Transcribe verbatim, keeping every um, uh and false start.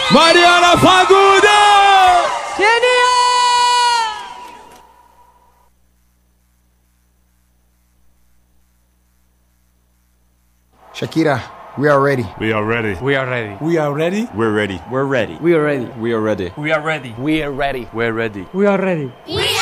Mariana Fagundes! Genial! Shakira, we are ready. We are ready. We are ready. We are ready. We're ready. We're ready. We are ready. We are ready. We are ready. We are ready. We're ready. We are ready. We